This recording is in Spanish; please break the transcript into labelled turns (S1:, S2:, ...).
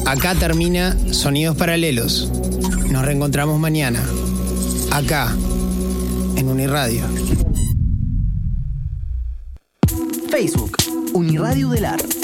S1: Acá termina Sonidos Paralelos. Nos reencontramos mañana, acá, en Uniradio.
S2: Facebook, Uniradio del Ar.